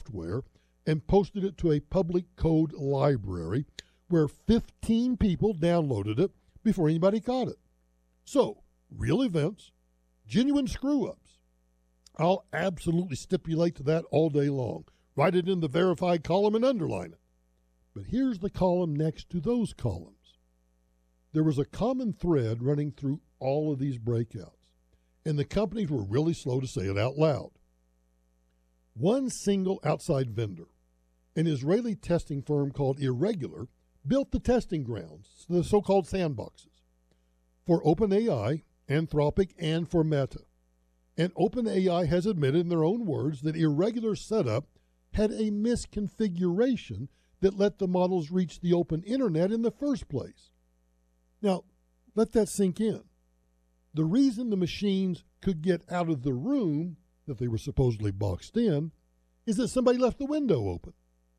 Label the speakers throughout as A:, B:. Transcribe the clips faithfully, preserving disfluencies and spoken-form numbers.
A: software and posted it to a public code library where fifteen people downloaded it before anybody caught it. So, real events, genuine screw-ups. I'll absolutely stipulate to that all day long. Write it in the verified column and underline it. But here's the column next to those columns. There was a common thread running through all of these breakouts, and the companies were really slow to say it out loud. One single outside vendor, an Israeli testing firm called Irregular, built the testing grounds, the so-called sandboxes, for OpenAI, Anthropic, and for Meta. And OpenAI has admitted in their own words that Irregular setup had a misconfiguration that let the models reach the open internet in the first place. Now, let that sink in. The reason the machines could get out of the room that they were supposedly boxed in is that somebody left the window open.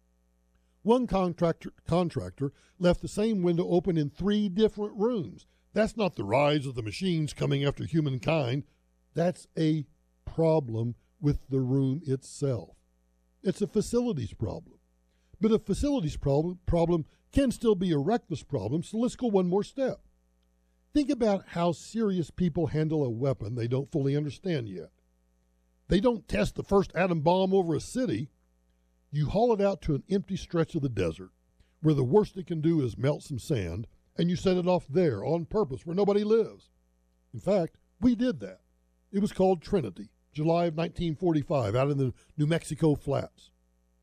A: One contractor, contractor left the same window open in three different rooms. That's not the rise of the machines coming after humankind. That's a problem with the room itself. It's a facilities problem. But a facilities problem, problem can still be a reckless problem, so let's go one more step. Think about how serious people handle a weapon they don't fully understand yet. They don't test the first atom bomb over a city. You haul it out to an empty stretch of the desert where the worst it can do is melt some sand, and you set it off there on purpose where nobody lives. In fact, we did that. It was called Trinity, July of nineteen forty-five, out in the New Mexico flats.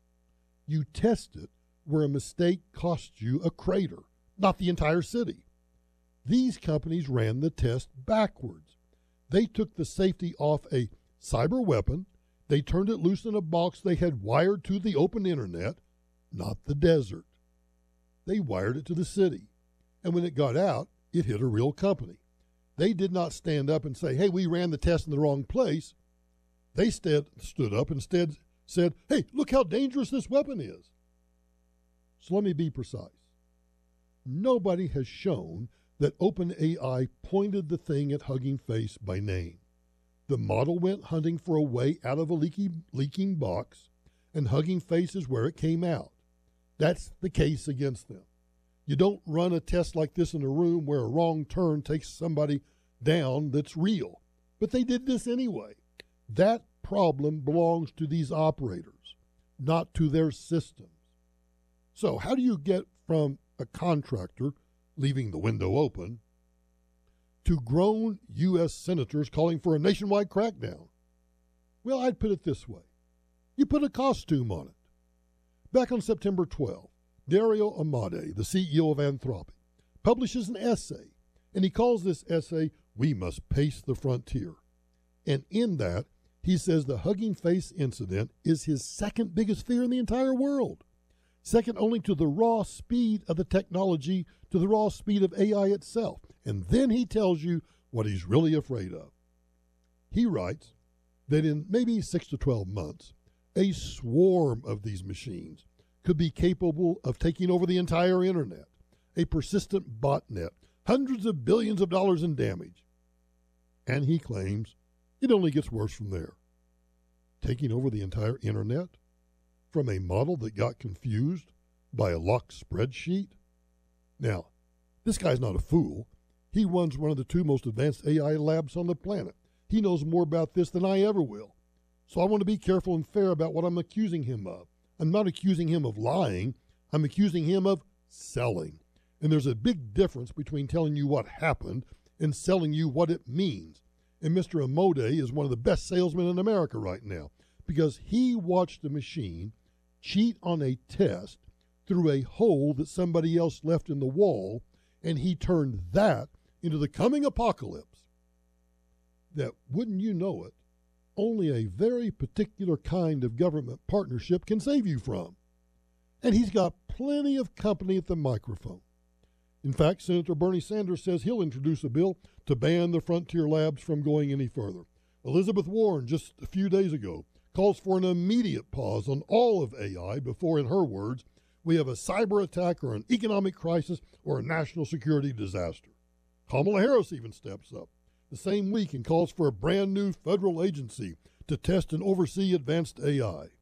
A: You test it where a mistake costs you a crater, not the entire city. These companies ran the test backwards. They took the safety off a cyber weapon. They turned it loose in a box they had wired to the open internet, not the desert. They wired it to the city. And when it got out, it hit a real company. They did not stand up and say, hey, we ran the test in the wrong place. They st- stood up and instead said, hey, look how dangerous this weapon is. So let me be precise. Nobody has shown that OpenAI pointed the thing at Hugging Face by name. The model went hunting for a way out of a leaky, leaking box, and Hugging Face is where it came out. That's the case against them. You don't run a test like this in a room where a wrong turn takes somebody down that's real. But they did this anyway. That problem belongs to these operators, not to their systems. So how do you get from a contractor leaving the window open to grown U S senators calling for a nationwide crackdown? Well, I'd put it this way. You put a costume on it. Back on September twelfth, Dario Amodei, the C E O of Anthropic, publishes an essay, and he calls this essay, We Must Pace the Frontier. And in that, he says the Hugging Face incident is his second biggest fear in the entire world, second only to the raw speed of the technology, to the raw speed of A I itself. And then he tells you what he's really afraid of. He writes that in maybe six to twelve months, a swarm of these machines could be capable of taking over the entire internet, a persistent botnet, hundreds of billions of dollars in damage. And he claims it only gets worse from there. Taking over the entire internet from a model that got confused by a locked spreadsheet? Now, this guy's not a fool. He runs one of the two most advanced A I labs on the planet. He knows more about this than I ever will. So I want to be careful and fair about what I'm accusing him of. I'm not accusing him of lying. I'm accusing him of selling. And there's a big difference between telling you what happened and selling you what it means. And Mister Amodei is one of the best salesmen in America right now because he watched a machine cheat on a test through a hole that somebody else left in the wall, and he turned that into the coming apocalypse that, wouldn't you know it, only a very particular kind of government partnership can save you from. And he's got plenty of company at the microphone. In fact, Senator Bernie Sanders says he'll introduce a bill to ban the frontier labs from going any further. Elizabeth Warren, just a few days ago, calls for an immediate pause on all of A I before, in her words, we have a cyber attack or an economic crisis or a national security disaster. Kamala Harris even steps up the same week and calls for a brand new federal agency to test and oversee advanced A I.